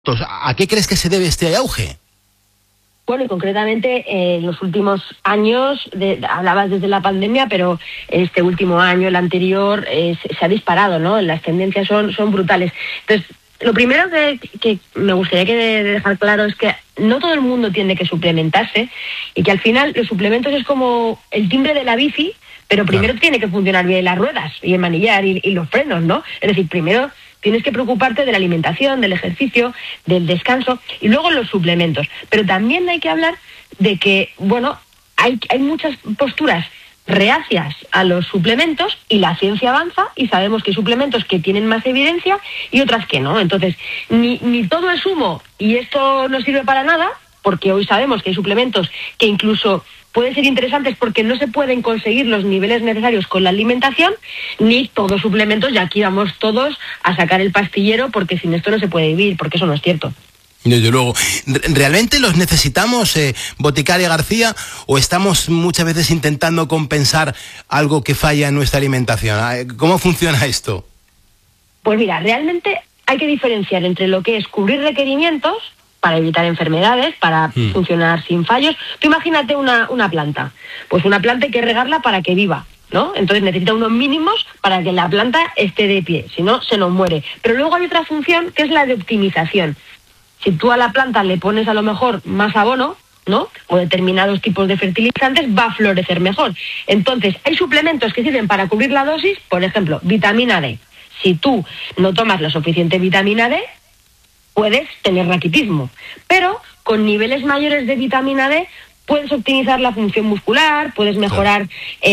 ¿A qué crees que se debe este auge? Bueno, y concretamente en los últimos años, hablabas desde la pandemia, pero este último año, el anterior, se ha disparado, ¿no? Las tendencias son brutales. Entonces, lo primero que me gustaría dejar claro es que no todo el mundo tiene que suplementarse y que al final los suplementos es como el timbre de la bici, pero primero tiene que funcionar bien las ruedas y el manillar y los frenos, ¿no? Es decir, primero tienes que preocuparte de la alimentación, del ejercicio, del descanso y luego los suplementos. Pero también hay que hablar de que, bueno, hay muchas posturas reacias a los suplementos y la ciencia avanza y sabemos que hay suplementos que tienen más evidencia y otras que no. Entonces, ni todo es humo y esto no sirve para nada, porque hoy sabemos que hay suplementos que incluso pueden ser interesantes porque no se pueden conseguir los niveles necesarios con la alimentación, ni todos suplementos, y aquí vamos todos a sacar el pastillero porque sin esto no se puede vivir, porque eso no es cierto. Desde luego. ¿Realmente los necesitamos, Boticaria García, o estamos muchas veces intentando compensar algo que falla en nuestra alimentación? ¿Cómo funciona esto? Pues mira, realmente hay que diferenciar entre lo que es cubrir requerimientos para evitar enfermedades, para funcionar sin fallos. Tú imagínate una planta. Pues una planta hay que regarla para que viva, ¿no? Entonces necesita unos mínimos para que la planta esté de pie, si no, se nos muere. Pero luego hay otra función que es la de optimización. Si tú a la planta le pones a lo mejor más abono, ¿no? O determinados tipos de fertilizantes, va a florecer mejor. Entonces, hay suplementos que sirven para cubrir la dosis, por ejemplo, vitamina D. Si tú no tomas la suficiente vitamina D, puedes tener raquitismo, pero con niveles mayores de vitamina D puedes optimizar la función muscular, puedes mejorar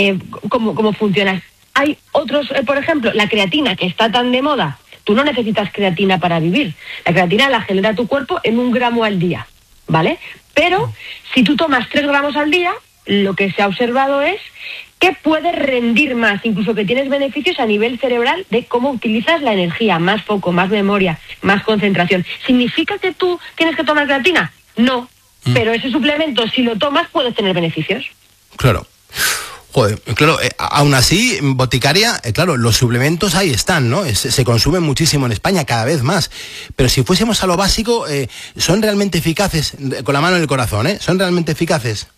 cómo funcionas. Hay otros, por ejemplo, la creatina, que está tan de moda. Tú no necesitas creatina para vivir. La creatina la genera tu cuerpo en 1 gramo al día, ¿vale? Pero si tú tomas 3 gramos al día, lo que se ha observado es que puedes rendir más, incluso que tienes beneficios a nivel cerebral de cómo utilizas la energía, más foco, más memoria, más concentración. ¿Significa que tú tienes que tomar creatina? No, pero ese suplemento, si lo tomas, puedes tener beneficios. Claro. Joder, claro, aún así, Boticaria, claro, los suplementos ahí están, ¿no? Se consumen muchísimo en España, cada vez más. Pero si fuésemos a lo básico, ¿son realmente eficaces? Con la mano en el corazón, ¿son realmente eficaces?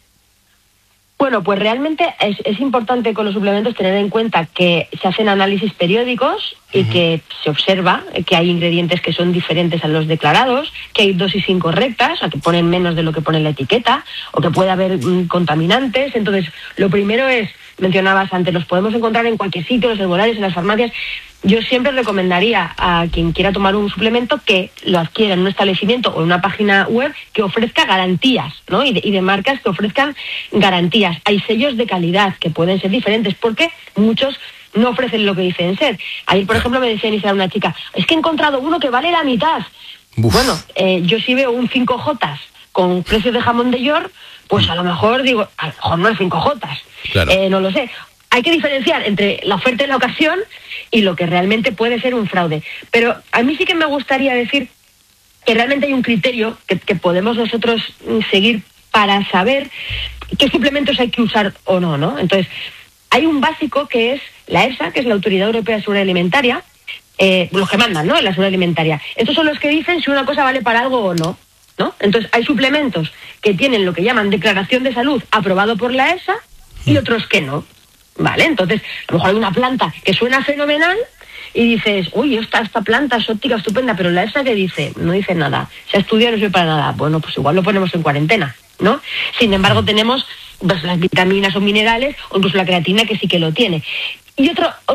Bueno, pues realmente es importante con los suplementos tener en cuenta que se hacen análisis periódicos y que se observa que hay ingredientes que son diferentes a los declarados, que hay dosis incorrectas, o que ponen menos de lo que pone la etiqueta, o que puede haber contaminantes. Entonces, lo primero es, mencionabas antes, los podemos encontrar en cualquier sitio, en los herbolarios, en las farmacias. Yo siempre recomendaría a quien quiera tomar un suplemento que lo adquiera en un establecimiento o en una página web que ofrezca garantías, ¿no? Y de marcas que ofrezcan garantías. Hay sellos de calidad que pueden ser diferentes porque muchos no ofrecen lo que dicen ser. Ayer, por ejemplo, me decía Iniciar una chica, es que he encontrado uno que vale la mitad. Uf. Bueno, yo si veo un 5J con precio de jamón de York, pues a lo mejor digo, a lo mejor no es 5J, claro. No lo sé. Hay que diferenciar entre la oferta y la ocasión y lo que realmente puede ser un fraude. Pero a mí sí que me gustaría decir que realmente hay un criterio que podemos nosotros seguir para saber qué suplementos hay que usar o no, ¿no? Entonces, hay un básico que es la EFSA, que es la Autoridad Europea de Seguridad Alimentaria, los que mandan, ¿no?, en la seguridad alimentaria. Estos son los que dicen si una cosa vale para algo o no, ¿no? Entonces, hay suplementos que tienen lo que llaman declaración de salud aprobado por la EFSA y otros que no. Vale, entonces, a lo mejor hay una planta que suena fenomenal y dices, uy, esta planta es óptica, estupenda, pero la EFSA que dice, no dice nada, se ha estudiado, no sirve para nada. Bueno, pues igual lo ponemos en cuarentena, ¿no? Sin embargo, tenemos pues, las vitaminas o minerales, o incluso la creatina, que sí que lo tiene. Y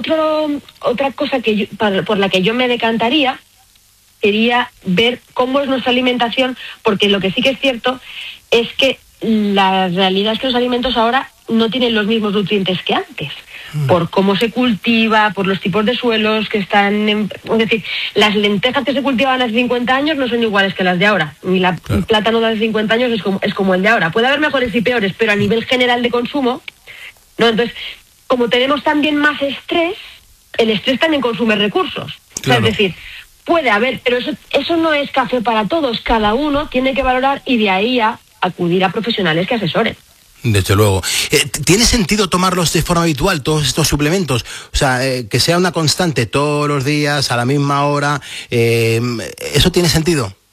otra cosa que por la que yo me decantaría sería ver cómo es nuestra alimentación, porque lo que sí que es cierto es que la realidad es que los alimentos ahora no tienen los mismos nutrientes que antes, por cómo se cultiva, por los tipos de suelos que están es decir, las lentejas que se cultivaban hace 50 años no son iguales que las de ahora, ni el plátano de hace 50 años es como el de ahora. Puede haber mejores y peores, pero a nivel general de consumo, ¿no? Entonces, como tenemos también más estrés, el estrés también consume recursos. Claro. O sea, es decir, puede haber, pero eso no es café para todos. Cada uno tiene que valorar y de ahí a acudir a profesionales que asesoren. Desde luego. ¿Tiene sentido tomarlos de forma habitual, todos estos suplementos? O sea, que sea una constante todos los días, a la misma hora. ¿Eso tiene sentido?